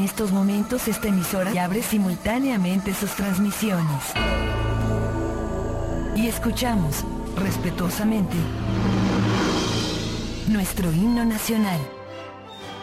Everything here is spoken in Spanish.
estos momentos esta emisora abre simultáneamente sus transmisiones. Y escuchamos, respetuosamente, nuestro himno nacional.